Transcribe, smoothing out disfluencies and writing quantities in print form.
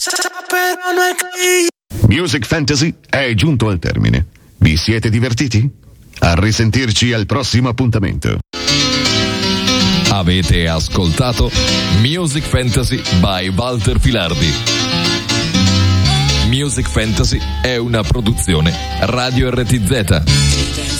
Music Fantasy è giunto al termine. Vi siete divertiti? A risentirci al prossimo appuntamento. Avete ascoltato Music Fantasy by Walter Filardi. Music Fantasy è una produzione Radio RTZ.